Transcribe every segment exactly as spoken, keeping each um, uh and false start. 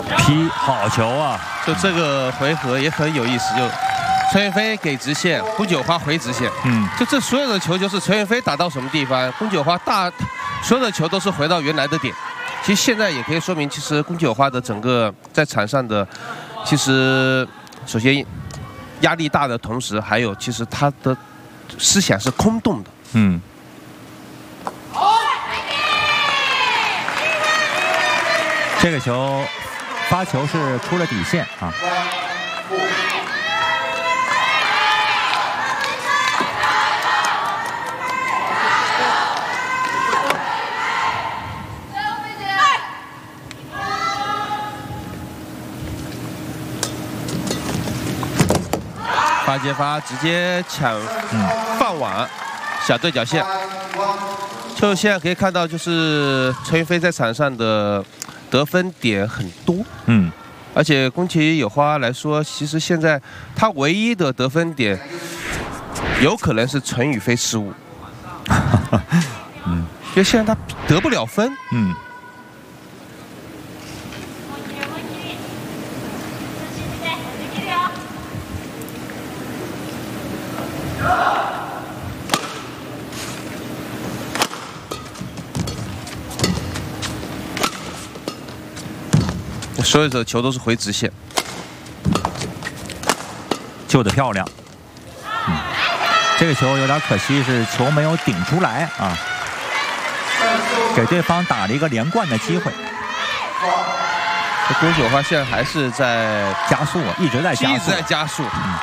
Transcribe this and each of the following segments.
劈好球啊！ 就这个回合也很有意思，就陈云飞给直线，宫九花回直线。嗯，就这所有的球就是陈云飞打到什么地方，宫九花大所有的球都是回到原来的点。其实现在也可以说明，其实宫九花的整个在场上的，其实首先压力大的同时，还有其实他的思想是空洞的。嗯。 这个球发球是出了底线啊！ 发接发直接抢放网，小对角线。就现在可以看到，就是陈云飞在场上的。 得分点很多，嗯，而且宫崎有花来说，其实现在他唯一的得分点，有可能是陈宇飞失误，嗯，因为现在他得不了分，嗯。所有的球都是回直线， 救得漂亮。嗯，这个球有点可惜，是球没有顶出来啊，给对方打了一个连贯的机会。 这宫九花现在还是在加速，一直在加速， 一直在加速。嗯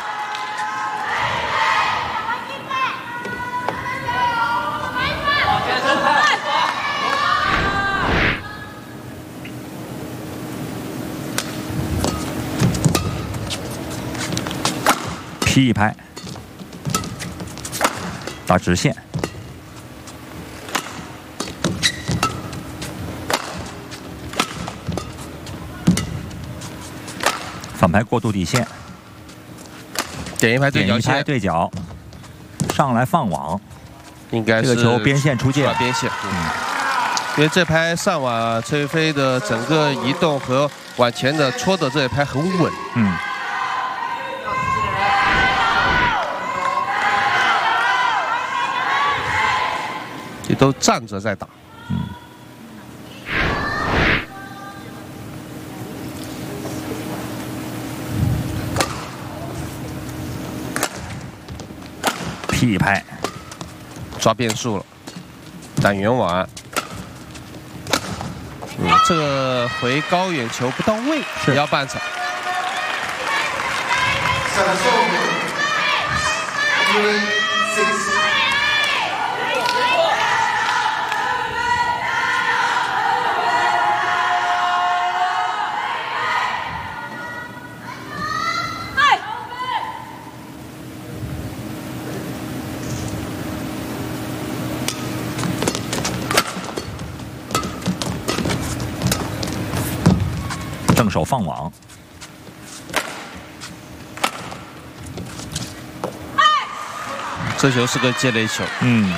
劈一拍，打直线，反拍过渡底线， 点一拍对角线， 点一拍对角，上来放网， 应该是这个球边线出界， 边线，嗯，因为这拍上网，陈云飞的整个移动和往前的戳的这一拍很稳，嗯。 也都站着在打，嗯， 劈拍， 抓变数了，打圆网，嗯，这个回高远球不到位，是要半场。 正手放网， 这球是个接雷球， 嗯，